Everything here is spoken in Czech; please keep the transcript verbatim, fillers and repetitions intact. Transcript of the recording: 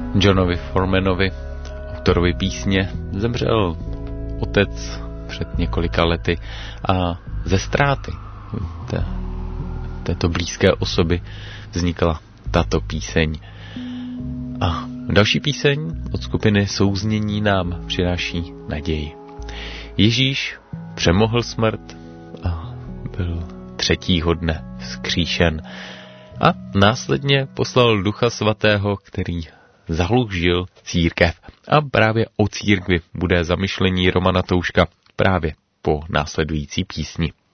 Johnovi Foremanovi, autorovi písně, zemřel otec před několika lety a ze ztráty té, této blízké osoby vznikla tato píseň. A další píseň od skupiny Souznění nám přináší naději. Ježíš přemohl smrt a byl třetího dne vzkříšen a následně poslal Ducha Svatého, který zahlužil církev. A právě o církvi bude zamyšlení Romana Touška právě po následující písni.